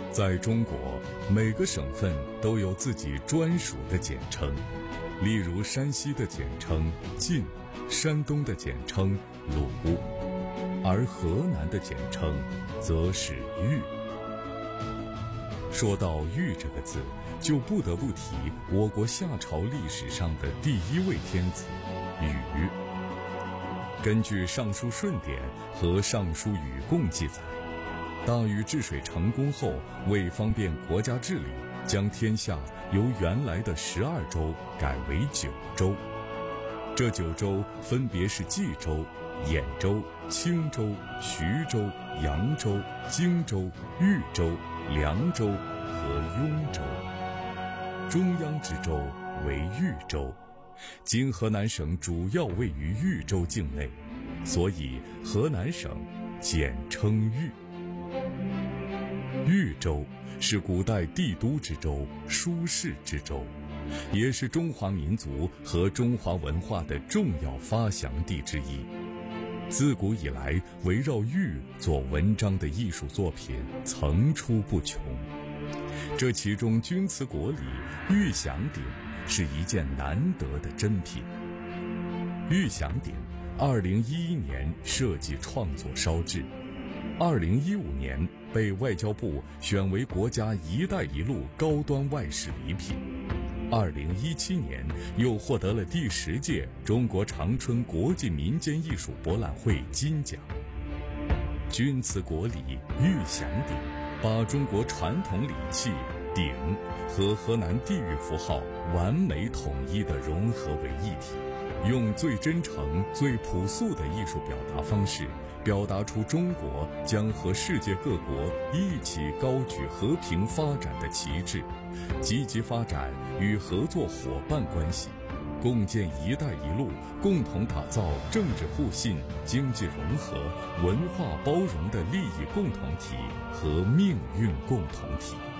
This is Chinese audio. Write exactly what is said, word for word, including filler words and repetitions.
在中国，每个省份都有自己专属的简称，例如山西的简称晋，山东的简称鲁，而河南的简称则是豫。说到豫这个字，就不得不提我国夏朝历史上的第一位天子禹。根据《尚书舜典》和《尚书禹贡》记载，大禹治水成功后，为方便国家治理，将天下由原来的十二州改为九州。这九州分别是冀州、兖州、青州、徐州、扬州、荆州、豫州、凉州和雍州。中央之州为豫州，今河南省主要位于豫州境内，所以河南省简称豫。豫州是古代帝都之州、舒适之州，也是中华民族和中华文化的重要发祥地之一。自古以来，围绕豫做文章的艺术作品层出不穷。这其中钧瓷国礼玉祥鼎是一件难得的珍品。玉祥鼎二零一一年设计创作烧制，二零一五年被外交部选为国家“一带一路”高端外事礼品，二零一七年又获得了第十届中国长春国际民间艺术博览会金奖。钧瓷国礼玉祥鼎把中国传统礼器鼎和河南地域符号完美统一地融合为一体，用最真诚、最朴素的艺术表达方式，表达出中国将和世界各国一起高举和平发展的旗帜，积极发展与合作伙伴关系，共建“一带一路”，共同打造政治互信、经济融合、文化包容的利益共同体和命运共同体。